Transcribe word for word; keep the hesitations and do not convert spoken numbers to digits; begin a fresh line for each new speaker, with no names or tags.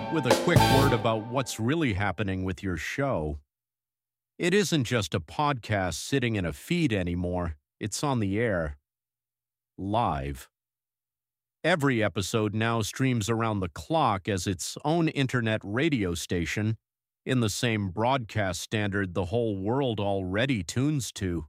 with a quick word about what's really happening with your show. It isn't just a podcast sitting in a feed anymore, it's on the air, live. Every episode now streams around the clock as its own internet radio station, in the same broadcast standard the whole world already tunes to.